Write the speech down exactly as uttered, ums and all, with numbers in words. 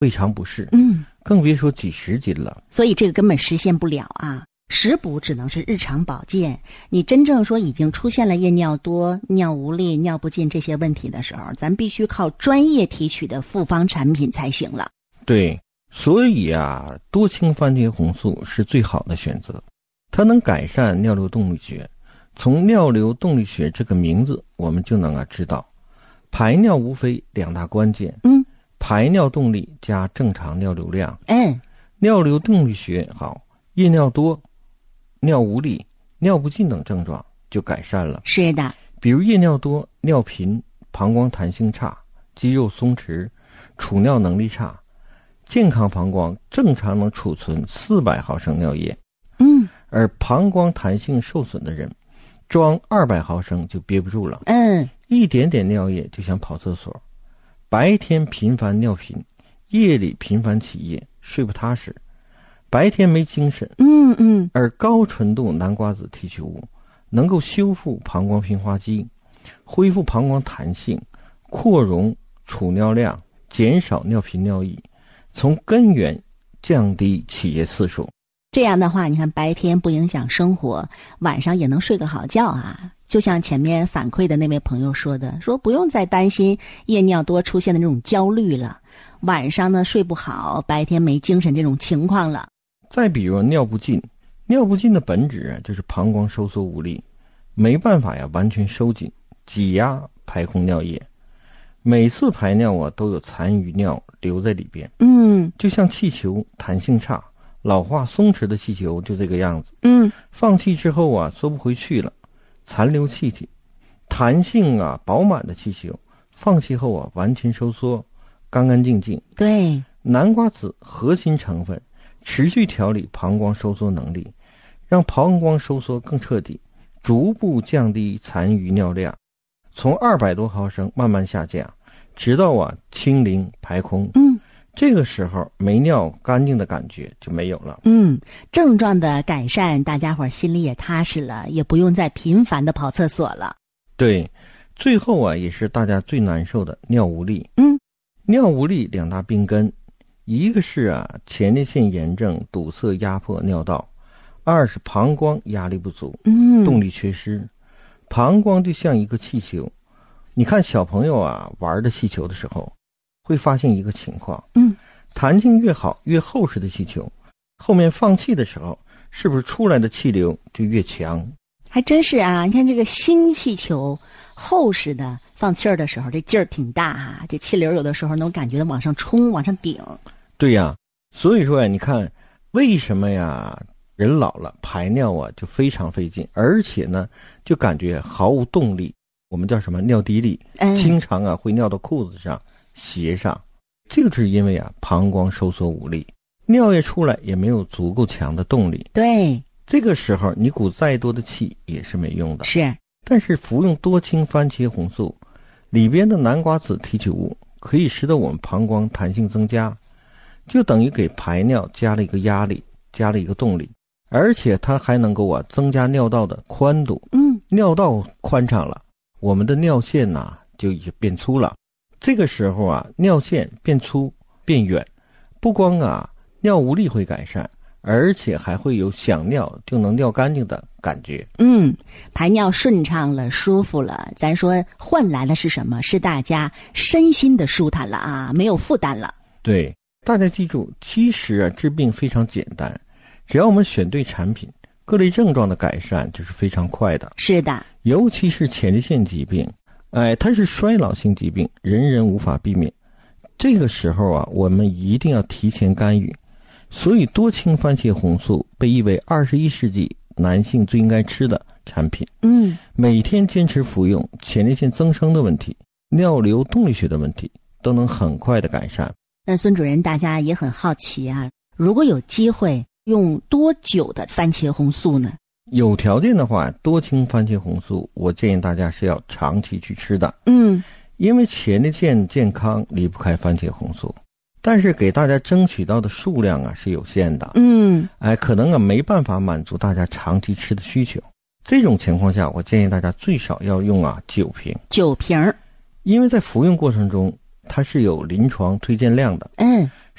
胃肠不适， 嗯， 更别说几十斤了。 所以这个根本实现不了啊。食补只能是日常保健，你真正说已经出现了夜尿多、尿无力、尿不尽这些问题的时候，咱必须靠专业提取的复方产品才行了。 对，所以啊，多氢番茄红素是最好的选择，它能改善尿流动力学。从尿流动力学这个名字，我们就能啊知道，排尿无非两大关键， 嗯， 排尿动力加正常尿流量。 嗯， 尿流动力学好，夜尿多、尿无力、尿不尽等症状就改善了。 是的， 比如夜尿多、尿频、膀胱弹性差、肌肉松弛、储尿能力差。健康膀胱正常能储存四百毫升尿液， 嗯， 而膀胱弹性受损的人，装二百毫升就憋不住了， 嗯， 一点点尿液就想跑厕所，白天频繁尿频，夜里频繁起夜，睡不踏实，白天没精神。 嗯嗯， 而高纯度南瓜子提取物能够修复膀胱平滑肌，恢复膀胱弹性，扩容储尿量，减少尿频尿意，从根源降低起夜次数。 这样的话，你看白天不影响生活，晚上也能睡个好觉啊。就像前面反馈的那位朋友说的，说不用再担心夜尿多出现的那种焦虑了，晚上呢睡不好，白天没精神这种情况了。 再比如尿不尽，尿不尽的本质啊就是膀胱收缩无力，没办法呀完全收紧挤压排空尿液，每次排尿啊都有残余尿留在里边。 嗯， 就像气球弹性差，老化松弛的气球就这个样子。 嗯， 放气之后啊缩不回去了，残留气体。弹性啊饱满的气球，放气后啊完全收缩，干干净净。 对， 南瓜子核心成分持续调理膀胱收缩能力，让膀胱收缩更彻底，逐步降低残余尿量，从二百多毫升慢慢下降，直到啊清零排空。 嗯， 这个时候没尿干净的感觉就没有了。 嗯，症状的改善，大家伙心里也踏实了，也不用再频繁的跑厕所了。 对，最后啊也是大家最难受的尿无力。 嗯， 尿无力两大病根，一个是啊前列腺炎症堵塞压迫尿道，二是膀胱压力不足， 嗯， 动力缺失。膀胱就像一个气球，你看小朋友啊玩的气球的时候，会发现一个情况， 嗯， 弹性越好越厚实的气球，后面放气的时候，是不是出来的气流就越强？ 还真是啊，你看这个新气球厚实的，放气儿的时候这劲儿挺大啊，这气流有的时候能感觉到往上冲往上顶。 对呀，所以说呀，你看为什么呀人老了排尿啊就非常费劲，而且呢就感觉毫无动力，我们叫什么尿滴力， 嗯， 经常啊会尿到裤子上鞋上，这个是因为啊膀胱收缩无力，尿液出来也没有足够强的动力。 对， 这个时候你鼓再多的气也是没用的。 是， 但是服用多氢番茄红素里边的南瓜子提取物可以使得我们膀胱弹性增加，就等于给排尿加了一个压力，加了一个动力，而且它还能够啊增加尿道的宽度。 嗯， 尿道宽敞了，我们的尿线呐、啊、就已经变粗了。这个时候啊尿线变粗变远，不光啊尿无力会改善，而且还会有想尿就能尿干净的感觉。 嗯，排尿顺畅了，舒服了，咱说换来的是什么？是大家身心的舒坦了啊，没有负担了。 对，大家记住，其实啊治病非常简单，只要我们选对产品，各类症状的改善就是非常快的。 是的， 尤其是前列腺疾病，哎，它是衰老性疾病，人人无法避免。这个时候啊，我们一定要提前干预。所以多氢番茄红素被誉为二十一世纪男性最应该吃的产品。 嗯， 每天坚持服用，前列腺增生的问题、尿流动力学的问题都能很快的改善。 那孙主任，大家也很好奇啊，如果有机会用多久的番茄红素呢？ 有条件的话，多氢番茄红素我建议大家是要长期去吃的。 嗯， 因为前列腺健康离不开番茄红素，但是给大家争取到的数量啊是有限的。 嗯， 哎，可能啊没办法满足大家长期吃的需求。这种情况下，我建议大家最少要用啊九瓶。 九瓶， 因为在服用过程中它是有临床推荐量的。 嗯，